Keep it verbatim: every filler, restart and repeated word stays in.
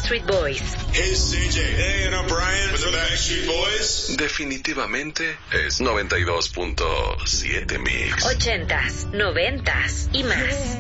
Backstreet Boys. Hey, C J. Hey, and I'm Brian with the Backstreet Boys. Definitivamente es noventa y dos punto siete Mix. Ochentas, noventas y más.